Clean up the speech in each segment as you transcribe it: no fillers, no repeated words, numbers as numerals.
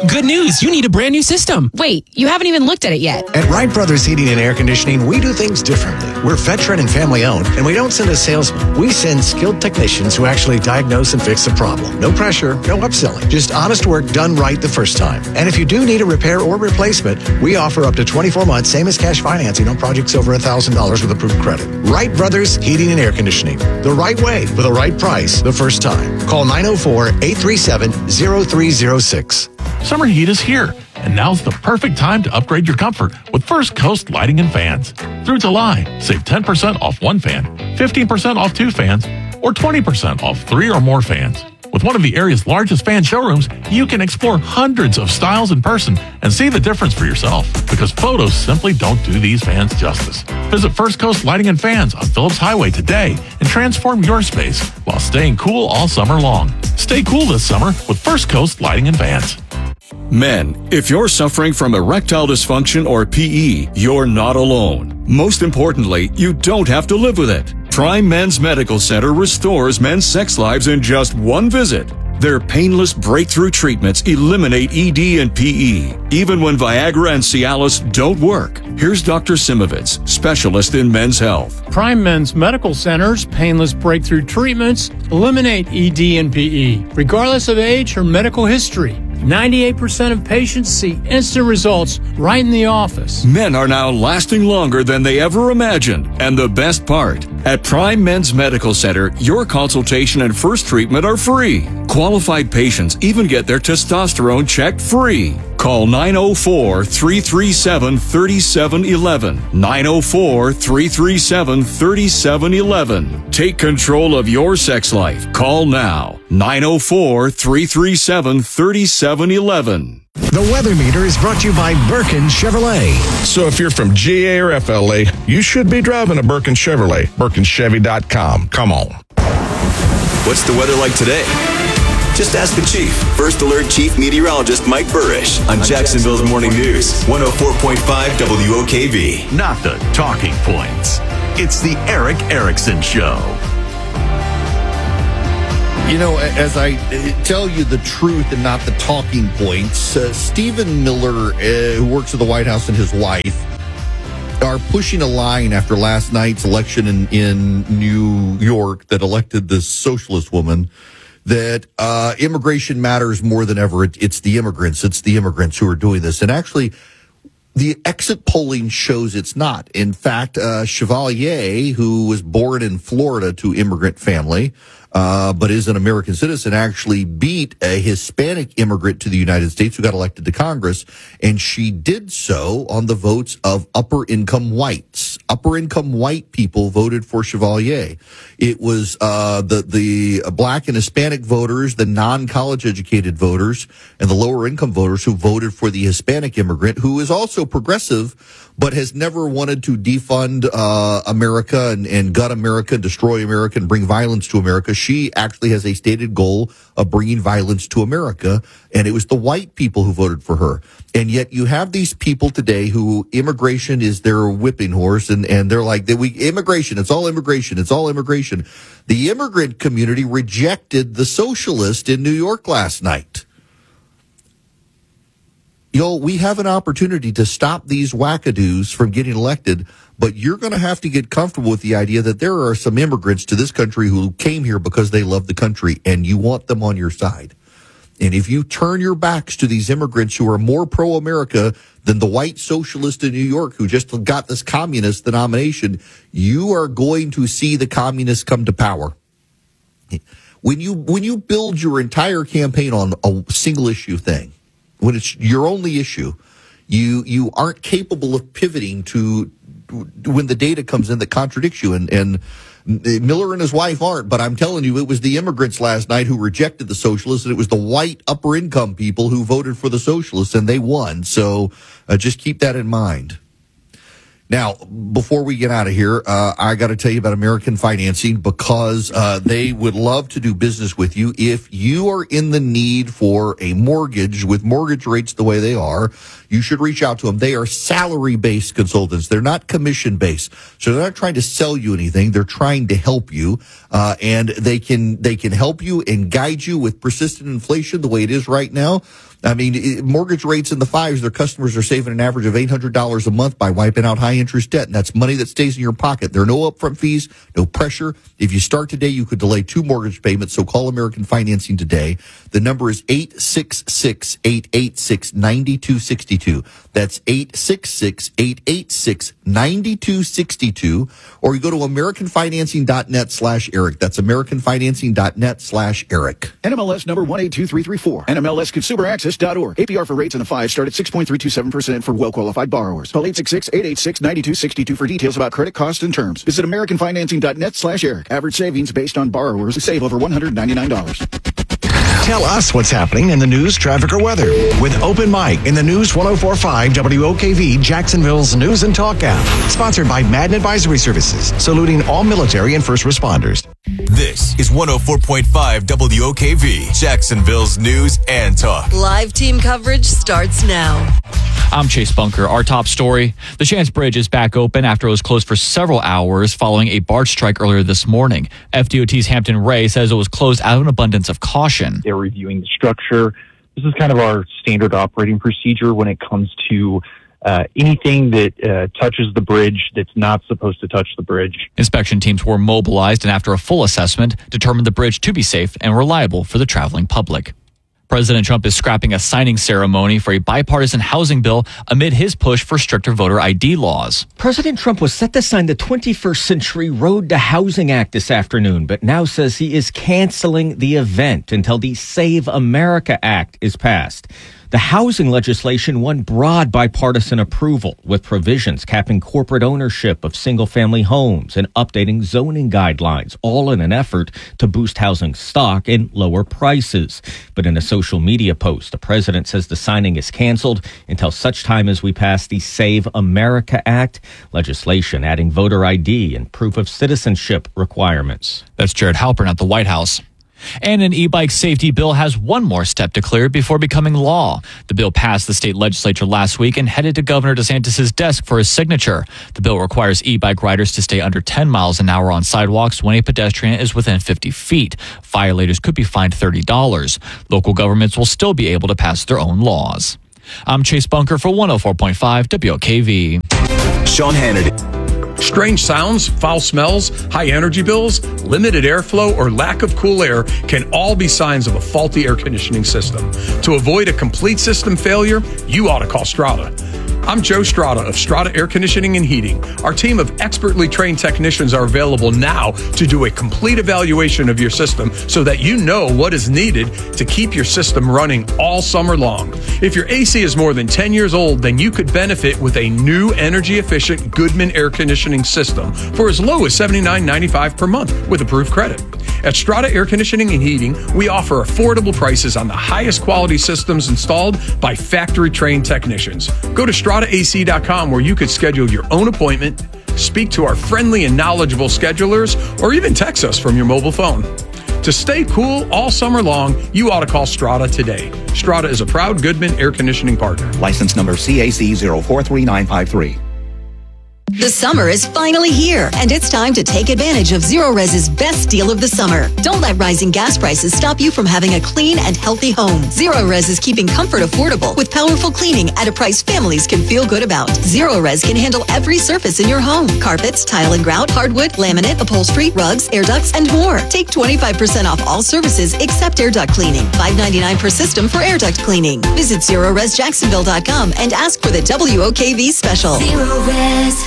Good news. You need a brand new system. Wait, you haven't even looked at it yet. At Wright Brothers Heating and Air Conditioning, we do things differently. We're veteran and family owned, and we don't send a salesman. We send skilled technicians who actually diagnose and fix the problem. No pressure, no upselling. Just honest work done right the first time. And if you do need a repair or replacement, we offer up to 24 months, same as cash financing on projects over $1,000 with approved credit. Wright Brothers Heating and Air Conditioning. The right way with the right price the first time. Call 904-837-0306. Summer heat is here, and now's the perfect time to upgrade your comfort with First Coast Lighting and Fans. Through July, save 10% off one fan, 15% off two fans, or 20% off three or more fans. With one of the area's largest fan showrooms, you can explore hundreds of styles in person and see the difference for yourself, because photos simply don't do these fans justice. Visit First Coast Lighting and Fans on Phillips Highway today and transform your space while staying cool all summer long. Stay cool this summer with First Coast Lighting and Fans. Men, if you're suffering from erectile dysfunction or PE, you're not alone. Most importantly, you don't have to live with it. Prime Men's Medical Center restores men's sex lives in just one visit. Their painless breakthrough treatments eliminate ED and PE, even when Viagra and Cialis don't work. Here's Dr. Simovitz, specialist in men's health. Prime Men's Medical Center's painless breakthrough treatments eliminate ED and PE, regardless of age or medical history. 98% of patients see instant results right in the office. Men are now lasting longer than they ever imagined. And the best part, at Prime Men's Medical Center, your consultation and first treatment are free. Qualified patients even get their testosterone checked free. Call 904-337-3711. 904-337-3711. Take control of your sex life. Call now. 904-337-3711. The Weather Meter is brought to you by Birkin Chevrolet. So if you're from GA or FLA, you should be driving a Birkin Chevrolet. BirkinChevy.com. Come on. What's the weather like today? Just ask the Chief. First Alert Chief Meteorologist Mike Burrish on Jacksonville's Morning News, 104.5 WOKV. Not the talking points. It's the Eric Erickson Show. You know, as I tell you the truth and not the talking points, Stephen Miller, who works at the White House, and his wife are pushing a line after last night's election in New York that elected this socialist woman, that immigration matters more than ever. It's the immigrants. It's the immigrants who are doing this. And actually, the exit polling shows it's not. In fact, Chevalier, who was born in Florida to immigrant family, but is an American citizen, actually beat a Hispanic immigrant to the United States who got elected to Congress, and she did so on the votes of upper-income whites. Upper-income white people voted for Chevalier. It was the black and Hispanic voters, the non-college educated voters, and the lower-income voters who voted for the Hispanic immigrant, who is also progressive, but has never wanted to defund America and gut America, destroy America, and bring violence to America. She actually has a stated goal of bringing violence to America, and it was the white people who voted for her. And yet you have these people today who immigration is their whipping horse, and they're like, immigration, it's all immigration, it's all immigration. The immigrant community rejected the socialist in New York last night. We have an opportunity to stop these wackadoos from getting elected, but you're going to have to get comfortable with the idea that there are some immigrants to this country who came here because they love the country, and you want them on your side. And if you turn your backs to these immigrants who are more pro-America than the white socialist in New York who just got this communist denomination, you are going to see the communists come to power. When you build your entire campaign on a single issue thing, when it's your only issue, you aren't capable of pivoting to when the data comes in that contradicts you. And Miller and his wife aren't, but I'm telling you, it was the immigrants last night who rejected the socialists, and it was the white upper income people who voted for the socialists, and they won. So just keep that in mind. Now, before we get out of here, I got to tell you about American Financing because they would love to do business with you. If you are in the need for a mortgage with mortgage rates the way they are, you should reach out to them. They are salary-based consultants. They're not commission-based. So they're not trying to sell you anything. They're trying to help you. And they can help you and guide you with persistent inflation the way it is right now. I mean, mortgage rates in the fives, their customers are saving an average of $800 a month by wiping out high interest debt. And that's money that stays in your pocket. There are no upfront fees, no pressure. If you start today, you could delay 2 mortgage payments. So call American Financing today. The number is 866-886-9262. That's 866-886-9262. Or you go to AmericanFinancing.net/Eric. That's AmericanFinancing.net/Eric. NMLS number 182334. NMLSConsumerAccess.org. APR for rates in the 5 start at 6.327% for well-qualified borrowers. Call 866-886-9262 for details about credit costs and terms. Visit AmericanFinancing.net/Eric. Average savings based on borrowers who save over $199. Tell us what's happening in the news, traffic, or weather with Open Mic in the News 104.5 WOKV Jacksonville's News and Talk app. Sponsored by Madden Advisory Services, saluting all military and first responders. This is 104.5 WOKV, Jacksonville's News and Talk. Live team coverage starts now. I'm Chase Bunker. Our top story, the Chance Bridge is back open after it was closed for several hours following a barge strike earlier this morning. FDOT's Hampton Ray says it was closed out of an abundance of caution. They're reviewing the structure. This is kind of our standard operating procedure when it comes to anything that touches the bridge that's not supposed to touch the bridge. Inspection teams were mobilized and after a full assessment, determined the bridge to be safe and reliable for the traveling public. President Trump is scrapping a signing ceremony for a bipartisan housing bill amid his push for stricter voter ID laws. President Trump was set to sign the 21st Century Road to Housing Act this afternoon, but now says he is canceling the event until the Save America Act is passed. The housing legislation won broad bipartisan approval, with provisions capping corporate ownership of single-family homes and updating zoning guidelines, all in an effort to boost housing stock and lower prices. But in a social media post, the president says the signing is canceled until such time as we pass the Save America Act, legislation adding voter ID and proof of citizenship requirements. That's Jared Halpern at the White House. And an e-bike safety bill has one more step to clear before becoming law. The bill passed the state legislature last week and headed to Governor DeSantis' desk for his signature. The bill requires e-bike riders to stay under 10 miles an hour on sidewalks when a pedestrian is within 50 feet. Violators could be fined $30. Local governments will still be able to pass their own laws. I'm Chase Bunker for 104.5 WOKV. Sean Hannity. Strange sounds, foul smells, high energy bills, limited airflow, or lack of cool air can all be signs of a faulty air conditioning system. To avoid a complete system failure, you ought to call Strata. I'm Joe Strata of Strata Air Conditioning and Heating. Our team of expertly trained technicians are available now to do a complete evaluation of your system so that you know what is needed to keep your system running all summer long. If your AC is more than 10 years old, then you could benefit with a new energy-efficient Goodman air conditioning system for as low as $79.95 per month with approved credit. At Strata Air Conditioning and Heating, we offer affordable prices on the highest quality systems installed by factory-trained technicians. Go to StrataAC.com where you could schedule your own appointment, speak to our friendly and knowledgeable schedulers, or even text us from your mobile phone. To stay cool all summer long, you ought to call Strata today. Strata is a proud Goodman air conditioning partner. License number CAC 043953. The summer is finally here, and it's time to take advantage of Zerorez's best deal of the summer. Don't let rising gas prices stop you from having a clean and healthy home. Zerorez is keeping comfort affordable with powerful cleaning at a price families can feel good about. Zerorez can handle every surface in your home: carpets, tile and grout, hardwood, laminate, upholstery, rugs, air ducts, and more. Take 25% off all services except air duct cleaning. $5.99 per system for air duct cleaning. Visit ZerorezJacksonville.com and ask for the WOKV special. Zerorez.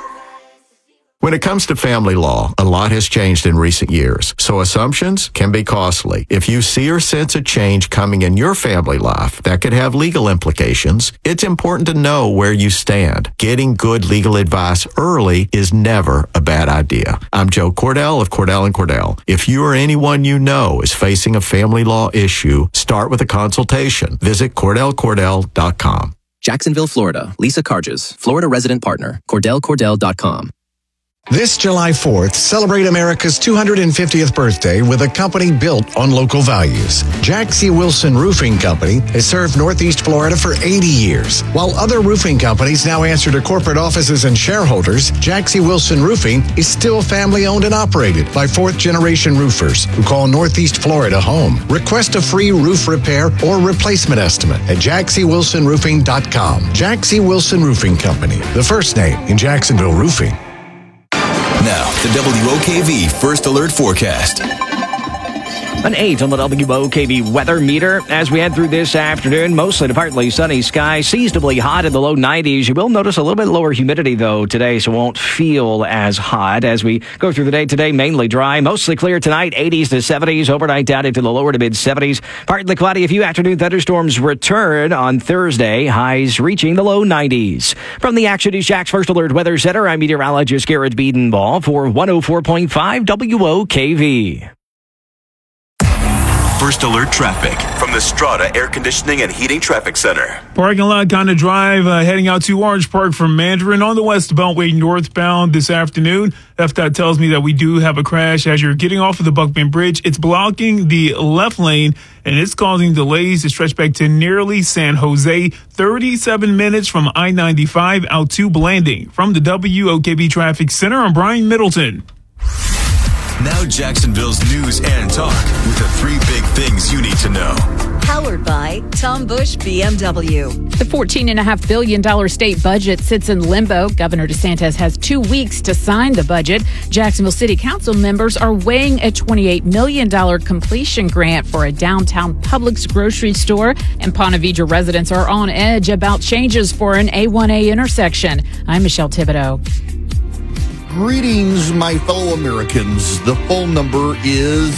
When it comes to family law, a lot has changed in recent years, so assumptions can be costly. If you see or sense a change coming in your family life that could have legal implications, it's important to know where you stand. Getting good legal advice early is never a bad idea. I'm Joe Cordell of Cordell & Cordell. If you or anyone you know is facing a family law issue, start with a consultation. Visit CordellCordell.com. Jacksonville, Florida. Lisa Carges, Florida resident partner. CordellCordell.com. This July 4th, celebrate America's 250th birthday with a company built on local values. Jack C. Wilson Roofing Company has served Northeast Florida for 80 years. While other roofing companies now answer to corporate offices and shareholders, Jack C. Wilson Roofing is still family-owned and operated by fourth-generation roofers who call Northeast Florida home. Request a free roof repair or replacement estimate at jackcwilsonroofing.com. Jack C. Wilson Roofing Company, the first name in Jacksonville roofing. Now, the WOKV First Alert Forecast. An 8 on the WOKV weather meter as we head through this afternoon. Mostly to partly sunny skies, seasonably hot in the low 90s. You will notice a little bit lower humidity, though, today, so it won't feel as hot as we go through the day today. Mainly dry, mostly clear tonight, 80s to 70s. Overnight down into the lower to mid 70s. Partly cloudy. A few afternoon thunderstorms return on Thursday. Highs reaching the low 90s. From the Action News Jack's First Alert Weather Center, I'm meteorologist Garrett Biedenball for 104.5 WOKV. First Alert traffic from the Strata Air Conditioning and Heating Traffic Center. Parking lot kind of drive heading out to Orange Park from Mandarin on the West Beltway northbound this afternoon. FDOT tells me that we do have a crash as you're getting off of the Buckman Bridge. It's blocking the left lane and it's causing delays to stretch back to nearly San Jose. 37 minutes from I-95 out to Blanding. From the WOKV Traffic Center, I'm Brian Middleton. Now Jacksonville's news and talk with the 3 big things you need to know. Powered by Tom Bush BMW. The $14.5 billion state budget sits in limbo. Governor DeSantis has 2 weeks to sign the budget. Jacksonville City Council members are weighing a $28 million completion grant for a downtown Publix grocery store. And Ponte Vedra residents are on edge about changes for an A1A intersection. I'm Michelle Thibodeau. Greetings, my fellow Americans. The phone number is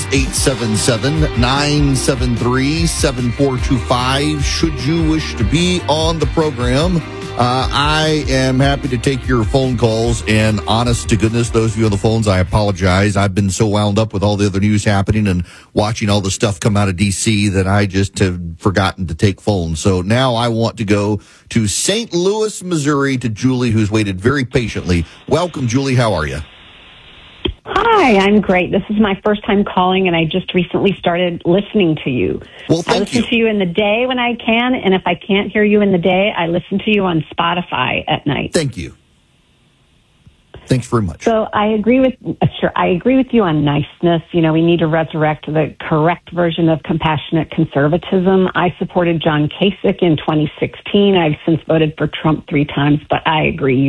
877-973-7425. Should you wish to be on the program, I am happy to take your phone calls. And honest to goodness, those of you on the phones, I apologize. I've been so wound up with all the other news happening and watching all the stuff come out of D.C. that I just have forgotten to take phones. So now I want to go to St. Louis, Missouri, to Julie, who's waited very patiently. Welcome, Julie. How are you? Hi, I'm great. This is my first time calling, and I just recently started listening to you. Well, I listen to you in the day when I can, and if I can't hear you in the day, I listen to you on Spotify at night. Thank you. Thanks very much. So I agree with you on niceness. You know, we need to resurrect the correct version of compassionate conservatism. I supported John Kasich in 2016. I've since voted for Trump 3 times, but I agree.